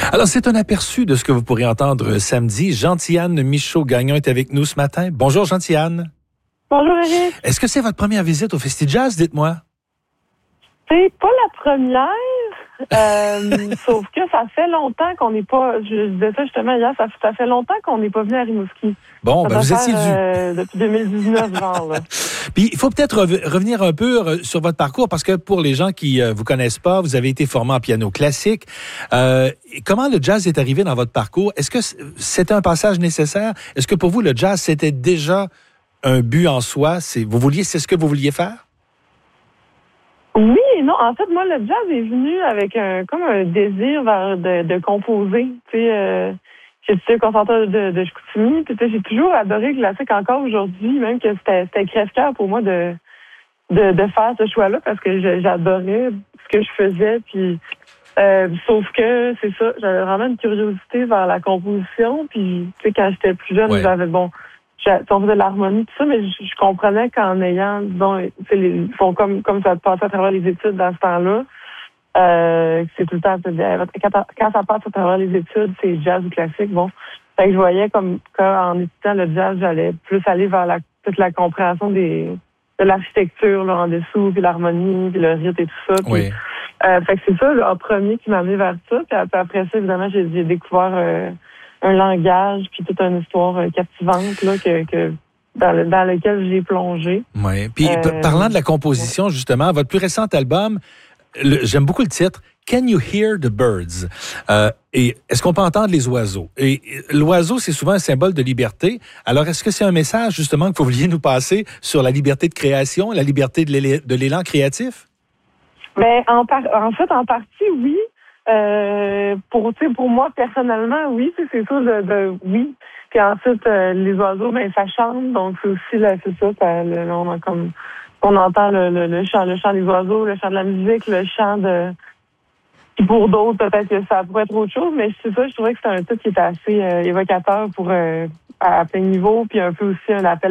Alors, c'est un aperçu de ce que vous pourrez entendre samedi. Gentiane Michaud-Gagnon est avec nous ce matin. Bonjour, Gentiane. Bonjour, Eric. Est-ce que c'est votre première visite au FestiJazz? Dites-moi. C'est pas la première, sauf que ça fait longtemps qu'on n'est pas... Je disais ça justement hier, ça fait longtemps qu'on n'est pas venu à Rimouski. Bon, vous étiez dû. Depuis 2019, genre, là. Puis, il faut peut-être revenir un peu sur votre parcours, parce que pour les gens qui vous connaissent pas, vous avez été formé en piano classique. Comment le jazz est arrivé dans votre parcours? Est-ce que c'était un passage nécessaire? Est-ce que pour vous, le jazz, c'était déjà un but en soi? C'est ce que vous vouliez faire? Oui et non. En fait, moi, le jazz est venu avec un désir de composer. Tu sais, j'ai étudié le conservatoire de Chicoutimi, puis j'ai toujours adoré le classique encore aujourd'hui, même que c'était crève-cœur pour moi de faire ce choix-là, parce que j'adorais ce que je faisais, puis sauf que c'est ça, j'avais vraiment une curiosité vers la composition, puis tu sais, quand j'étais plus jeune, j'avais on faisait de l'harmonie, tout ça, mais je comprenais qu'en ayant, disons, ils font comme ça passait à travers les études dans ce temps-là, c'est tout le temps, quand ça passe à travers les études, c'est jazz ou classique, bon. Fait que je voyais comme qu'en étudiant le jazz, j'allais plus aller vers toute la compréhension de l'architecture là, en dessous, puis l'harmonie, puis le rythme et tout ça. Puis, Oui. fait que c'est ça, le premier qui m'a amené vers ça. Puis après ça, évidemment, j'ai découvert un langage, puis toute une histoire captivante là, dans lequel j'ai plongé. Oui. Puis, parlant de la composition, justement, votre plus récent album, j'aime beaucoup le titre, Can You Hear the Birds? Et est-ce qu'on peut entendre les oiseaux? Et l'oiseau, c'est souvent un symbole de liberté. Alors, est-ce que c'est un message, justement, que vous vouliez nous passer sur la liberté de création, la liberté de l'élan créatif? Ben, en fait, en partie, oui. Pour moi, personnellement, oui, c'est sûr, oui. Puis ensuite, les oiseaux, ben, ça chante, donc c'est aussi, c'est ça, on entend le chant des oiseaux, le chant de la musique, le chant de... Puis pour d'autres, peut-être que ça pourrait être autre chose, mais c'est ça, je trouvais que c'était un titre qui était assez évocateur à plein niveau, puis un peu aussi un appel